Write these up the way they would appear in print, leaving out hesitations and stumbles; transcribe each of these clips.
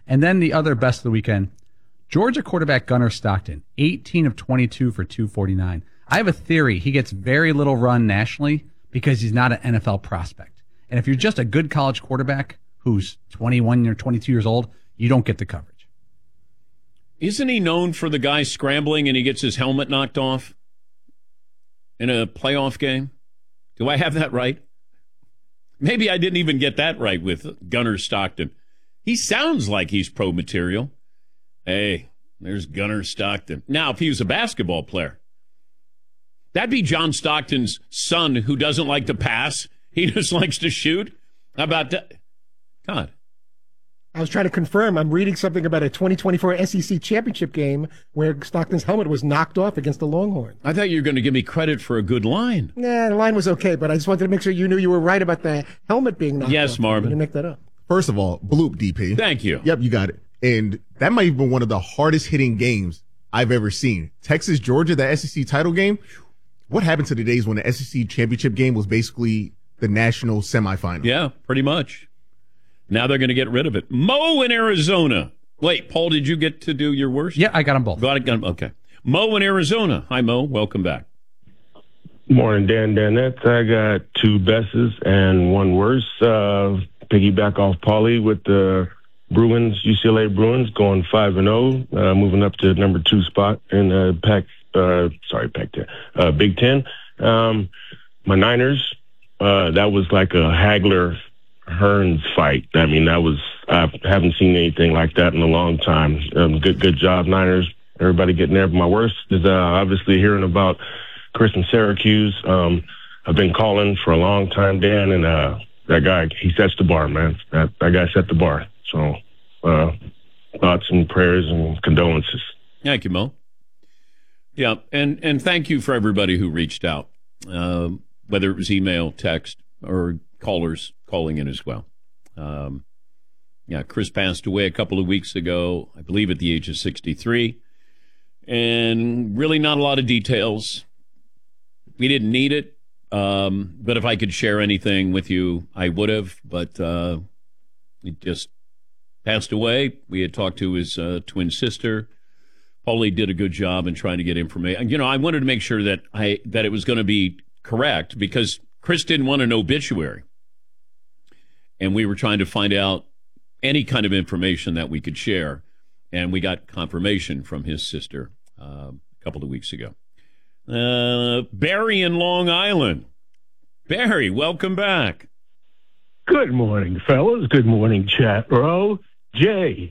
And then the other best of the weekend, Georgia quarterback Gunnar Stockton, 18 of 22 for 249. I have a theory he gets very little run nationally because he's not an NFL prospect. And if you're just a good college quarterback who's 21 or 22 years old, you don't get the coverage. Isn't he known for the guy scrambling and he gets his helmet knocked off in a playoff game? Do I have that right? Maybe I didn't even get that right with Gunnar Stockton. He sounds like he's pro material. Hey, there's Gunnar Stockton. Now, if he was a basketball player, that'd be John Stockton's son who doesn't like to pass. He just likes to shoot. How about that? God. I was trying to confirm. I'm reading something about a 2024 SEC championship game where Stockton's helmet was knocked off against the Longhorns. I thought you were going to give me credit for a good line. Nah, the line was okay, but I just wanted to make sure you knew you were right about the helmet being knocked off. Yes, Marvin. I didn't make that up. First of all, bloop, DP. Thank you. Yep, you got it. And that might have been one of the hardest hitting games I've ever seen. Texas, Georgia, the SEC title game. What happened to the days when the SEC championship game was basically the national semifinal? Yeah, pretty much. Now they're going to get rid of it. Mo in Arizona. Wait, Paul, did you get to do your worst? Yeah, I got them both. Got it. Okay. Mo in Arizona. Hi, Mo. Welcome back. Morning, Dan Danette. I got two bestes and one worse. Piggyback off Paulie with the Bruins, UCLA Bruins, going 5-0, moving up to number 2 spot in Big Ten. My Niners, that was like a Hagler-Hearns fight. I mean, I haven't seen anything like that in a long time. Good job, Niners. Everybody getting there. But my worst is obviously hearing about Chris in Syracuse. I've been calling for a long time, Dan, and that guy, he sets the bar, man. That guy set the bar. So thoughts and prayers and condolences. Thank you, Mo. Yeah, and thank you for everybody who reached out, whether it was email, text, or callers calling in as well. Chris passed away a couple of weeks ago, I believe at the age of 63, and really not a lot of details. We didn't need it, but if I could share anything with you, I would have, but he just passed away. We had talked to his twin sister. Paulie did a good job in trying to get information. You know, I wanted to make sure that it was going to be correct because Chris didn't want an obituary. And we were trying to find out any kind of information that we could share. And we got confirmation from his sister a couple of weeks ago. Barry in Long Island. Barry, welcome back. Good morning, fellas. Good morning, chat row. J-E-T-S,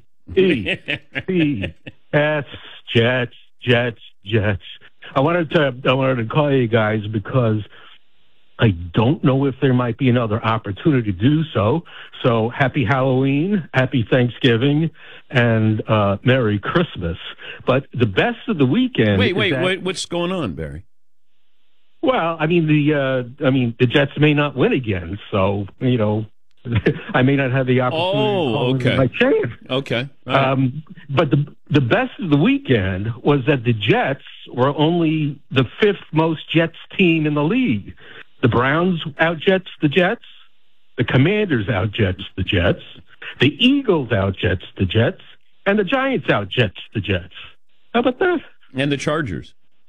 Jets. I wanted to call you guys because I don't know if there might be another opportunity to do so. So happy Halloween, happy Thanksgiving, and Merry Christmas. But the best of the weekend. Wait, what's going on, Barry? Well, I mean the Jets may not win again, so you know. I may not have the opportunity to call my chance. Okay. Right. But the best of the weekend was that the Jets were only the 5th most Jets team in the league. The Browns outjets the Jets. The Commanders outjets the Jets. The Eagles outjets the Jets. And the Giants outjets the Jets. How about that? And the Chargers.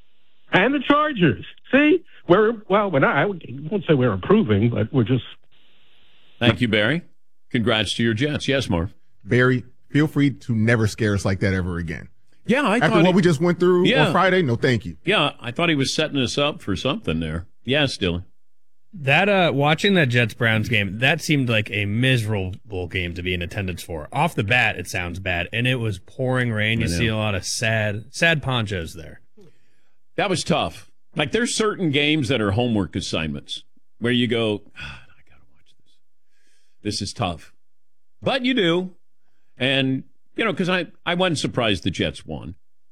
See? I won't say we're improving, but we're just... Thank you, Barry. Congrats to your Jets. Yes, Marv. Barry, feel free to never scare us like that ever again. Yeah, After what we just went through on Friday, no thank you. Yeah, I thought he was setting us up for something there. Yes, Dylan. That watching that Jets-Browns game, that seemed like a miserable game to be in attendance for. Off the bat, it sounds bad, and it was pouring rain. You see a lot of sad ponchos there. That was tough. Like, there's certain games that are homework assignments where you go, I got to watch this. This is tough. But you do. And, you know, because I wasn't surprised the Jets won.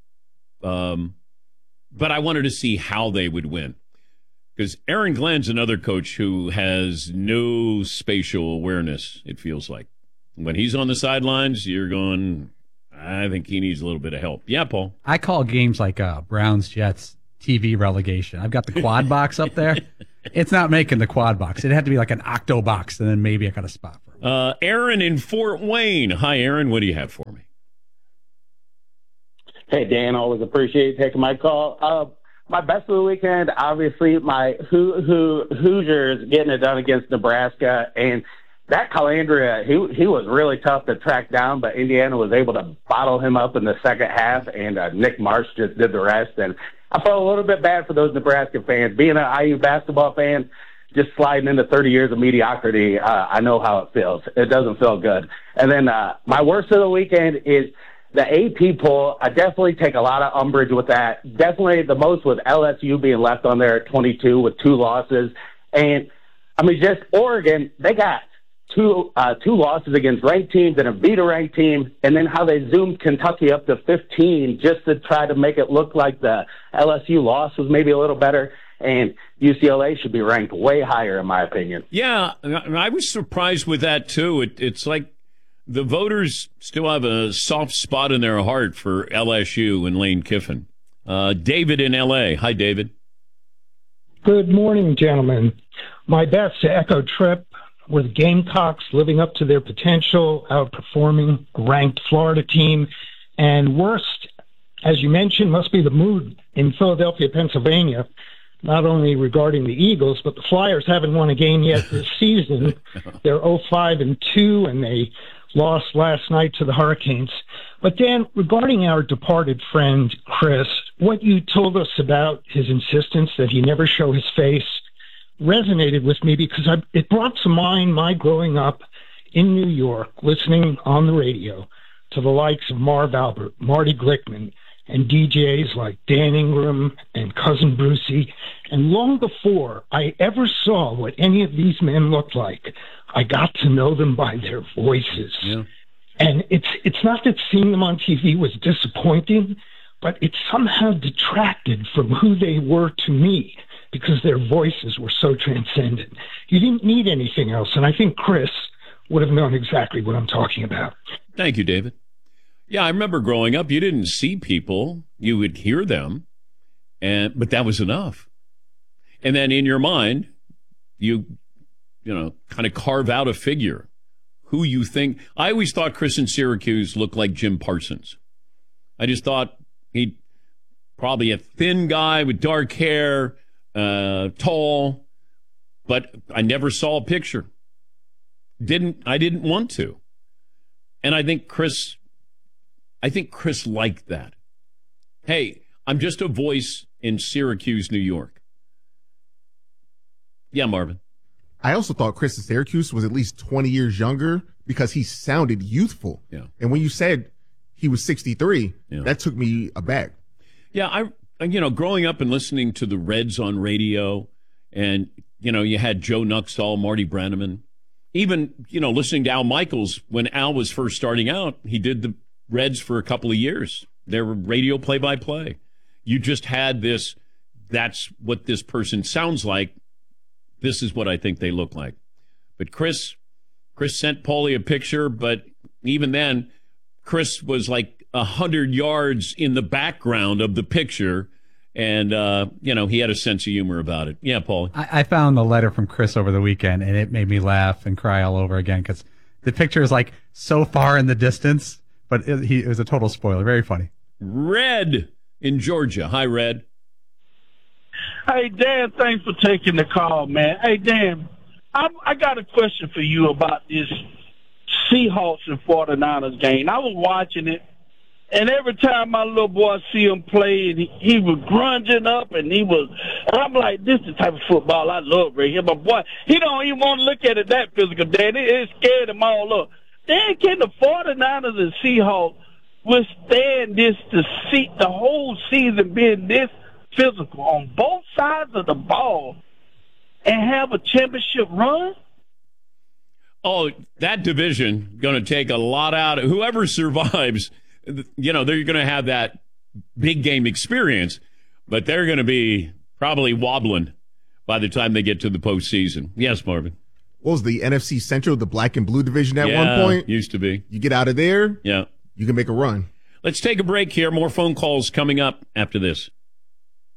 But I wanted to see how they would win. Because Aaron Glenn's another coach who has no spatial awareness, it feels like. When he's on the sidelines, you're going, I think he needs a little bit of help. Yeah, Paul? I call games like Browns-Jets TV relegation. I've got the quad box up there. It's not making the quad box. It had to be like an octo box, and then maybe I got a spot for it. Aaron in Fort Wayne. Hi, Aaron. What do you have for me? Hey, Dan, always appreciate taking my call. My best of the weekend, obviously, my Hoosiers getting it done against Nebraska. And that Calandria, he was really tough to track down, but Indiana was able to bottle him up in the second half, and Nick Marsh just did the rest. And I felt a little bit bad for those Nebraska fans. Being an IU basketball fan, just sliding into 30 years of mediocrity, I know how it feels. It doesn't feel good. And then my worst of the weekend is the AP poll. I definitely take a lot of umbrage with that. Definitely the most with LSU being left on there at 22 with 2 losses. And, I mean, just Oregon, they got two losses against ranked teams and a beat a ranked team, and then how they zoomed Kentucky up to 15 just to try to make it look like the LSU loss was maybe a little better. And UCLA should be ranked way higher, in my opinion. Yeah, I was surprised with that, too. It's like the voters still have a soft spot in their heart for LSU and Lane Kiffin. David in L.A. Hi, David. Good morning, gentlemen. My best to echo Tripp with Gamecocks living up to their potential, outperforming a ranked Florida team. And worst, as you mentioned, must be the mood in Philadelphia, Pennsylvania, not only regarding the Eagles, but the Flyers haven't won a game yet this season. They're 0-5-2, and they lost last night to the Hurricanes. But Dan, regarding our departed friend, Chris, what you told us about his insistence that he never show his face resonated with me because it brought to mind my growing up in New York, listening on the radio to the likes of Marv Albert, Marty Glickman, and DJs like Dan Ingram and Cousin Brucey. And long before I ever saw what any of these men looked like, I got to know them by their voices. Yeah. And it's not that seeing them on TV was disappointing, but it somehow detracted from who they were to me because their voices were so transcendent. You didn't need anything else, and I think Chris would have known exactly what I'm talking about. Thank you, David. Yeah, I remember growing up, you didn't see people, you would hear them, but that was enough. And then in your mind, you kind of carve out a figure who you think. I always thought Chris in Syracuse looked like Jim Parsons. I just thought he'd probably a thin guy with dark hair, tall, but I never saw a picture. I didn't want to. And I think Chris liked that. Hey, I'm just a voice in Syracuse, New York. Yeah, Marvin. I also thought Chris in Syracuse was at least 20 years younger because he sounded youthful. Yeah. And when you said he was 63, that took me aback. Yeah, growing up and listening to the Reds on radio, and, you had Joe Nuxall, Marty Brannaman, even, listening to Al Michaels when Al was first starting out, he did the Reds for a couple of years. They were radio play-by-play. You just had this, that's what this person sounds like. This is what I think they look like. But Chris sent Paulie a picture, but even then, Chris was like 100 yards in the background of the picture, and, he had a sense of humor about it. Yeah, Paulie. I found the letter from Chris over the weekend, and it made me laugh and cry all over again because the picture is like so far in the distance, but it was a total spoiler. Very funny. Red in Georgia. Hi, Red. Hey, Dan, thanks for taking the call, man. Hey, Dan, I got a question for you about this Seahawks and 49ers game. I was watching it, and every time my little boy see him play, and he was grunging up, and I'm like, this is the type of football I love right here. But, boy, he don't even want to look at it that physical, Dan. It scared him all up. Dan, can the 49ers and Seahawks withstand this the whole season being this physical on both sides of the ball and have a championship run? Oh, that division going to take a lot out of whoever survives. They're going to have that big game experience, but they're going to be probably wobbling by the time they get to the postseason. Yes, Marvin. What was the NFC Central, the black and blue division at one point? Used to be. You get out of there, you can make a run. Let's take a break here. More phone calls coming up after this.